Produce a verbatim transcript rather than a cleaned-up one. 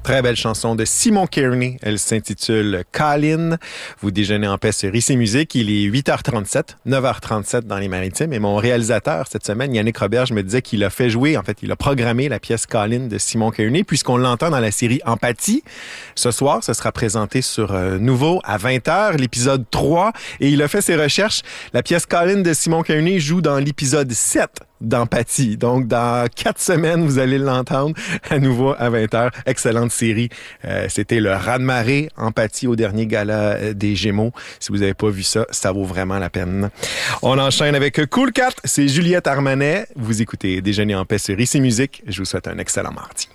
Très belle chanson de Simon Kearney. Elle s'intitule Colin. Vous déjeunez en paix sur Rice et Musique. Il est huit heures trente-sept, neuf heures trente-sept dans les Maritimes. Et mon réalisateur cette semaine, Yannick Roberge, me disait qu'il a fait jouer, en fait, il a programmé la pièce Colin de Simon Kearney puisqu'on l'entend dans la série Empathie. Ce soir, ce sera présenté sur euh, Nouveau à vingt heures, l'épisode trois. Et il a fait ses recherches. La pièce Colin de Simon Kearney joue dans l'épisode sept d'Empathie. Donc, dans quatre semaines, vous allez l'entendre à nouveau à vingt heures. Excellente série. Euh, c'était le raz-de-marée Empathie au dernier gala des Gémeaux. Si vous n'avez pas vu ça, ça vaut vraiment la peine. On enchaîne avec Cool Cat. C'est Juliette Armanet. Vous écoutez Déjeuner en paix sur Rice et Musique. Je vous souhaite un excellent mardi.